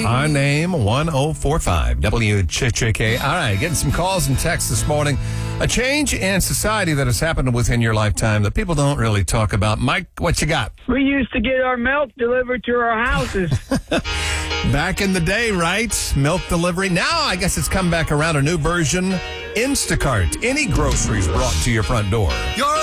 Our name, 1045 WCHK. All right, getting some calls and texts this morning. A change in society that has happened within your lifetime that people don't really talk about. Mike, what you got? We used to get our milk delivered to our houses. Back in the day, right? Milk delivery. Now, I guess it's come back around, a new version. Instacart. Any groceries brought to your front door. You're